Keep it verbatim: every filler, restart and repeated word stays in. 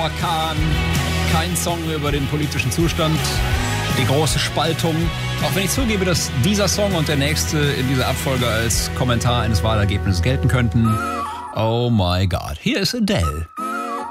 Chaka Khan. Kein Song über den politischen Zustand, die große Spaltung. Auch wenn ich zugebe, dass dieser Song und der nächste in dieser Abfolge als Kommentar eines Wahlergebnisses gelten könnten. Oh my God. Hier ist Adele.